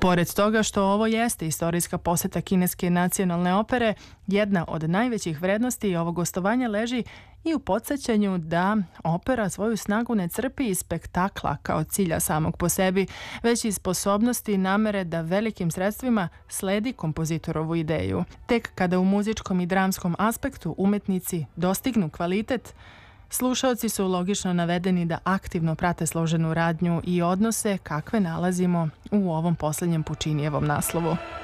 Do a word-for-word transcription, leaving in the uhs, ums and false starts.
Pored toga što ovo jeste istorijska poseta kineske nacionalne opere, jedna od najvećih vrednosti ovog gostovanja leži i u podsjećanju da opera svoju snagu ne crpi iz spektakla kao cilja samog po sebi, već iz sposobnosti i namere da velikim sredstvima sledi kompozitorovu ideju. Tek kada u muzičkom i dramskom aspektu umetnici dostignu kvalitet, slušaoci su logično navedeni da aktivno prate složenu radnju i odnose kakve nalazimo u ovom posljednjem Puccinijevom naslovu.